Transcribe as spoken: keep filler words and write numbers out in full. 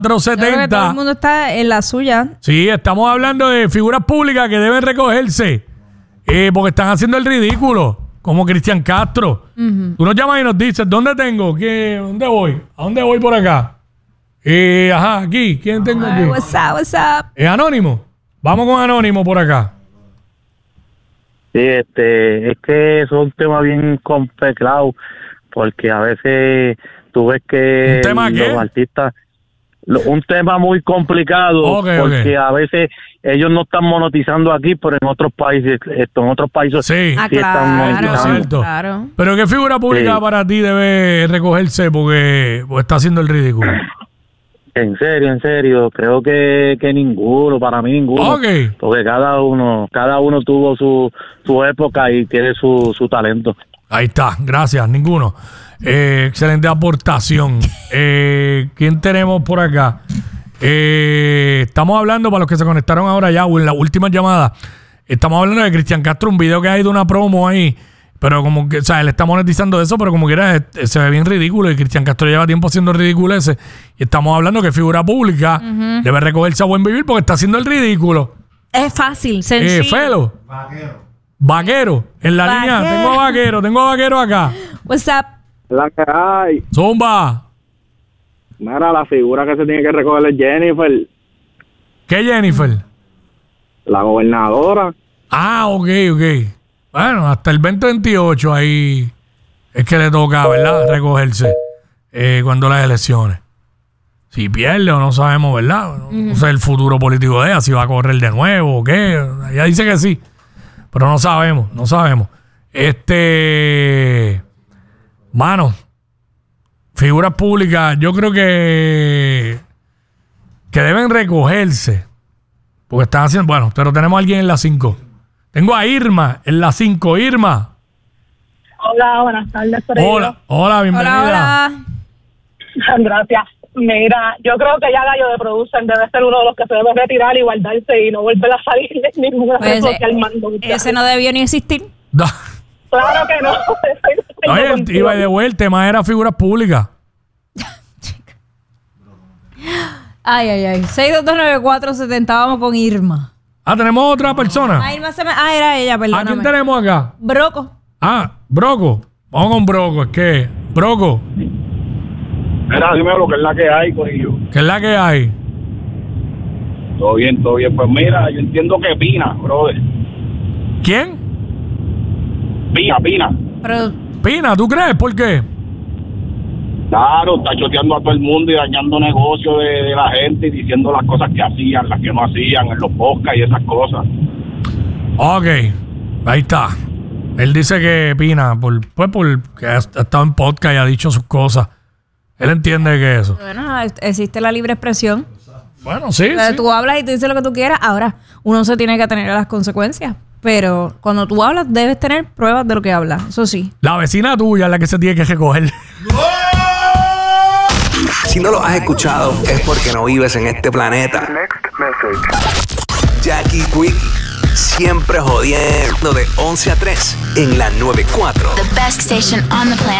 setenta. Todo el mundo está en la suya. Sí, estamos hablando de figuras públicas que deben recogerse eh, porque están haciendo el ridículo, como Cristian Castro. Uh-huh. Tú nos llamas y nos dices, ¿dónde tengo? ¿Qué, ¿Dónde voy? ¿A dónde voy por acá? Eh, ajá, aquí. ¿Quién tengo aquí? Ay, what's up, what's up? ¿Es Anónimo? Vamos con Anónimo por acá. Sí, este, es que es un tema bien complicado, porque a veces tú ves que ¿Un tema los qué? artistas, lo, un tema muy complicado, okay, porque okay. a veces ellos no están monetizando aquí, pero en otros países, esto, en otros países sí, ah, sí claro, están monetizando. Cierto. Claro. Pero ¿qué figura pública sí. para ti debe recogerse porque, porque está haciendo el ridículo? En serio, en serio, creo que, que ninguno, para mí ninguno, Okay. porque cada uno, cada uno tuvo su, su época y tiene su, su talento. Ahí está, gracias, ninguno. Eh, excelente aportación. Eh, ¿Quién tenemos por acá? Eh, estamos hablando, para los que se conectaron ahora ya, o en la última llamada, estamos hablando de Cristian Castro, un video que hay de una promo ahí, pero como que, o sea, él está monetizando eso, pero como quiera eh, se ve bien ridículo y Cristian Castro lleva tiempo haciendo ridiculeces y estamos hablando que figura pública uh-huh. debe recogerse a buen vivir porque está haciendo el ridículo. Es fácil, sencillo. Eh, Felo. Vaquero. Vaquero, en la Vaquero. línea, tengo a Vaquero, tengo a Vaquero acá. What's up? La que hay, Zumba. mira, la figura que se tiene que recoger es Jennifer, ¿Qué Jennifer? la gobernadora. Ah, ok, ok. Bueno, hasta el veinte veintiocho ahí es que le toca, ¿verdad? Recogerse eh, cuando las elecciones. Si pierde o no sabemos, ¿verdad? No, no sé el futuro político de ella, si va a correr de nuevo o qué. Ella dice que sí, pero no sabemos, no sabemos. Este... Mano, figuras públicas, yo creo que que deben recogerse. Porque están haciendo... Bueno, pero tenemos a alguien en la cinco. Tengo a Irma en la cinco. Irma. Hola, buenas tardes. Hola, hola, bienvenida. Hola, hola. Gracias. Mira, yo creo que ya Gallo de Producer debe ser uno de los que se debe retirar y guardarse y no volver a salir de ninguna Pues red social mando. Ese no debió ni existir. Claro que no. Oye, iba de vuelta, el tema era figuras públicas. Ay, ay, ay. seis dos dos nueve cuatro siete cero. Vamos con Irma. Ah, tenemos otra persona. Ah, Irma se me... ah, era ella, ¿A perdóname. quién tenemos acá? Broco. Ah, Broco. Vamos con Broco. Es que, Broco, Mira, dime lo que es la que hay, corillo. ¿qué es la que hay? Todo bien, todo bien. Pues mira, yo entiendo que Pina, brother. ¿Quién? Pina, Pina. Pero... Pina, ¿tú crees? ¿Por qué? Claro, está choteando a todo el mundo y dañando negocios de, de la gente y diciendo las cosas que hacían, las que no hacían en los podcasts y esas cosas. Ok, ahí está. Él dice que Pina, por, pues porque ha estado en podcast y ha dicho sus cosas. Él entiende que eso. Bueno, existe la libre expresión. Bueno, sí, O sea, sí. tú hablas y tú dices lo que tú quieras. Ahora, uno se tiene que atener a las consecuencias. Pero cuando tú hablas, debes tener pruebas de lo que hablas. Eso sí. La vecina tuya es la que se tiene que recoger. Si no lo has escuchado, es porque no vives en este planeta. Jackie Quickie, siempre jodiendo de once a tres en la noventa y cuatro. The best station on the planet.